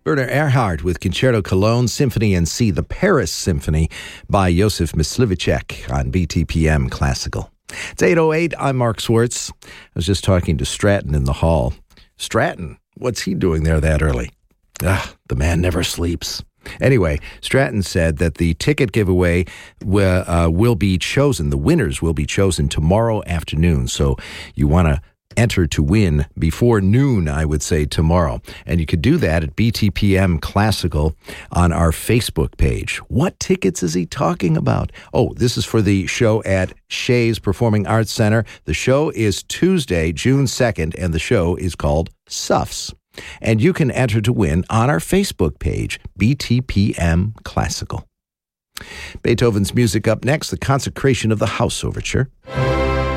Werner Erhard with Concerto Cologne, Symphony in C, the Paris Symphony by Josef Myslivicek on BTPM Classical. It's 8:08. I'm Mark Swartz. I was just talking to Stratton in the hall. Stratton, what's he doing there that early? The man never sleeps. Anyway, Stratton said that the ticket giveaway will be chosen. The winners will be chosen tomorrow afternoon. So you want to enter to win before noon, I would say, tomorrow. And you could do that at BTPM Classical on our Facebook page. What tickets is he talking about? Oh, this is for the show at Shays Performing Arts Center. The show is Tuesday, June 2nd, and the show is called Suffs. And you can enter to win on our Facebook page, BTPM Classical. Beethoven's music up next, the Consecration of the House Overture.